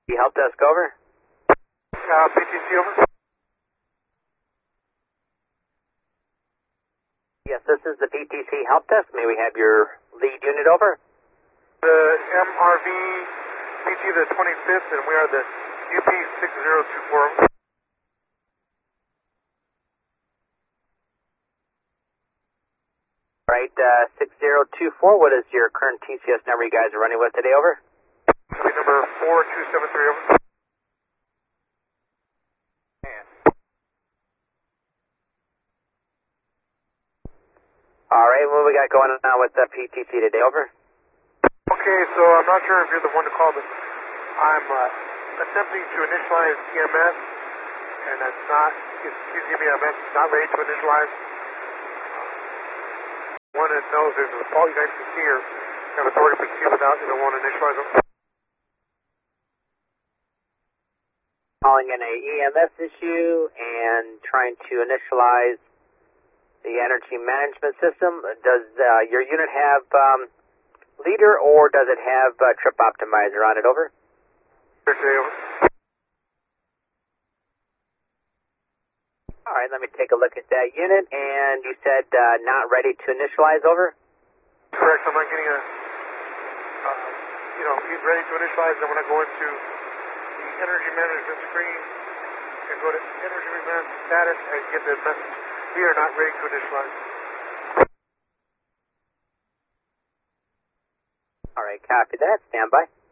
Help desk over. PTC over. Yes, this is the PTC help desk. May we have your lead unit over? The MRV PT the 25th, and we are the UP 6024. Right, 6024. What is your current TCS number you guys are running with today? Over. Number 4273 over. All right, what we got going on with the PTC today? Over. Okay, so I'm not sure if you're the one to call, but I'm attempting to initialize EMS, and it's not. It's giving me a message not ready to initialize. One that knows there's a fault you guys can see or have authority to proceed without you don't want to initialize them. Calling in a EMS issue and trying to initialize the energy management system. Does your unit have leader, or does it have trip optimizer on it? Over. Over. All right, let me take a look at that unit. And you said not ready to initialize. Over. Correct. I'm not getting a. He's ready to initialize. Then when I go into the energy management screen and go to energy management status, I get the message. We are not ready to initialize. All right, copy that. Stand by.